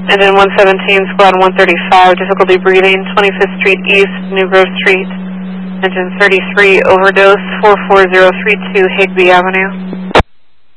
Engine 117, Squad 135, difficulty breathing, 25th Street East, New Grove Street. Engine 33, overdose, 44032 Higbee Avenue.